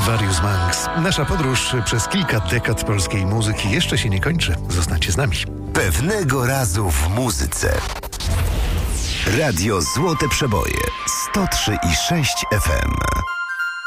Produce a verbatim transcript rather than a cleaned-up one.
Various Monks. Nasza podróż przez kilka dekad polskiej muzyki jeszcze się nie kończy. Zostańcie z nami. Pewnego razu w muzyce. Radio Złote Przeboje sto trzy i sześć F M.